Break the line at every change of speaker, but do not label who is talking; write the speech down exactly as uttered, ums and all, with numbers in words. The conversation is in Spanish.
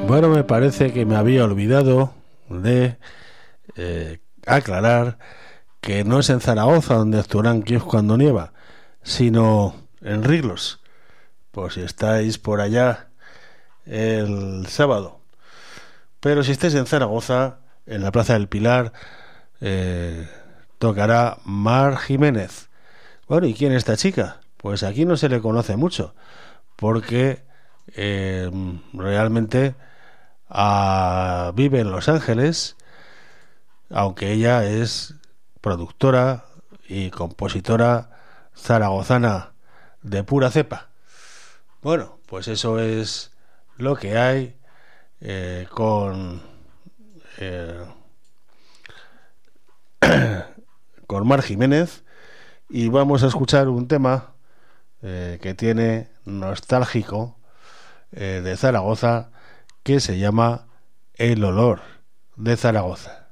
Bueno, me parece que me había olvidado de eh, aclarar que no es en Zaragoza donde actuarán Kief cuando nieva, sino en Riglos, por si estáis por allá el sábado. Pero si estáis en Zaragoza, en la Plaza del Pilar, eh, tocará Mar Jiménez. Bueno, ¿y quién es esta chica? Pues aquí no se le conoce mucho, porque eh, realmente a, vive en Los Ángeles, aunque ella es productora y compositora zaragozana de pura cepa. Bueno, pues eso es lo que hay eh, con eh, con Mar Jiménez, y vamos a escuchar un tema eh, que tiene nostálgico eh, de Zaragoza, que se llama El olor de Zaragoza.